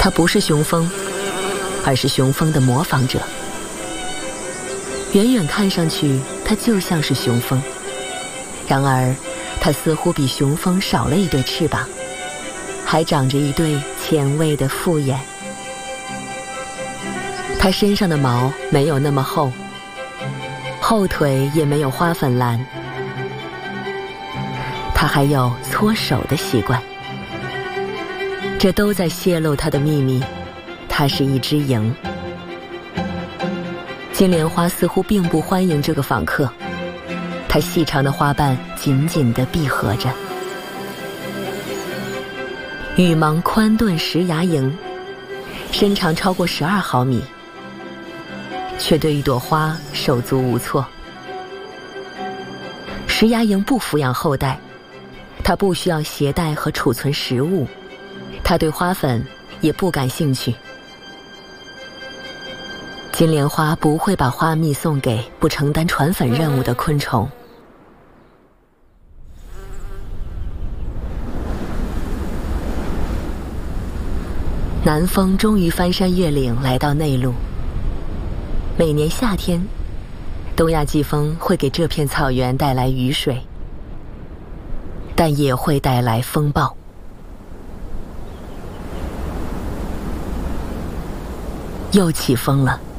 它不是雄蜂，而是雄蜂的模仿者。远远看上去，它就像是雄蜂，然而它似乎比雄蜂少了一对翅膀，还长着一对前卫的复眼。它身上的毛没有那么厚，后腿也没有花粉蓝。它还有搓手的习惯，这都在泄露它的秘密。它是一只蝇。金莲花似乎并不欢迎这个访客，它细长的花瓣紧紧地闭合着。羽芒宽钝石牙蝇，身长超过12毫米，却对一朵花手足无措。石牙蝇不抚养后代，它不需要携带和储存食物，它对花粉也不感兴趣。金莲花不会把花蜜送给不承担传粉任务的昆虫。南风终于翻山越岭来到内陆。每年夏天，东亚季风会给这片草原带来雨水，但也会带来风暴。又起风了。